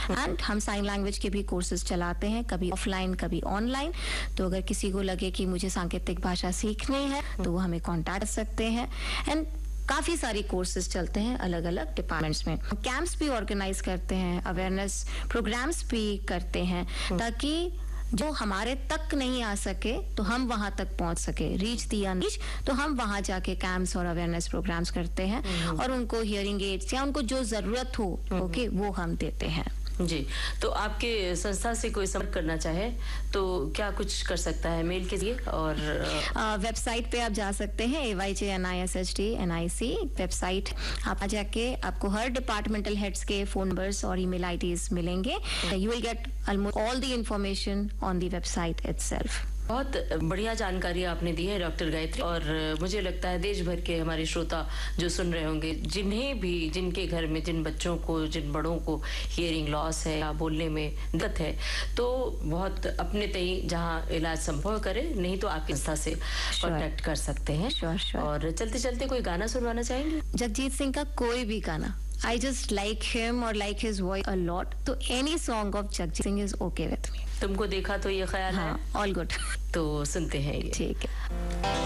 And हम sign language के भी कोर्सेज चलाते हैं, कभी ऑफलाइन कभी ऑनलाइन। तो अगर किसी को लगे कि मुझे सांकेतिक भाषा सीखनी है तो वो हमें कांटेक्ट कर सकते हैं। एंड काफी सारी कोर्सेज चलते हैं अलग अलग डिपार्टमेंट्स में। कैंप्स भी ऑर्गेनाइज करते हैं, अवेयरनेस प्रोग्राम्स भी करते हैं, ताकि जो हमारे तक नहीं आ सके तो हम वहां तक पहुंच सके, रीच दी अनरीच। तो हम वहां जाके कैंप्स और अवेयरनेस प्रोग्राम्स करते हैं और उनको हियरिंग एड्स या उनको जो जरूरत हो ओके वो हम देते हैं। जी, तो आपके संस्था से कोई संपर्क करना चाहे तो क्या कुछ कर सकता है मेल के लिए? और वेबसाइट पे आप जा सकते हैं, AYJNISHDNIC वेबसाइट। आप जाके आपको हर डिपार्टमेंटल हेड्स के फोन नंबर्स और ईमेल आईडीज मिलेंगे। You will get almost all the information on the website itself. बहुत बढ़िया जानकारी आपने दी है डॉक्टर गायत्री, और मुझे लगता है देश भर के हमारे श्रोता जो सुन रहे होंगे, जिन्हें भी, जिनके घर में जिन बच्चों को, जिन बड़ों को हियरिंग लॉस है या बोलने में दिक्कत है, तो बहुत अपने तय जहां इलाज संभव करे, नहीं तो आपकी संस्था से कांटेक्ट कर सकते हैं। और चलते चलते कोई गाना सुनवाना चाहेंगे? जगजीत सिंह का कोई भी गाना। I just like him or like his voice a lot. तो any song of Jagjit Singh is okay with me. तुमको देखा तो ये ख्याल है? all good. तो सुनते हैं ये। ठीक है।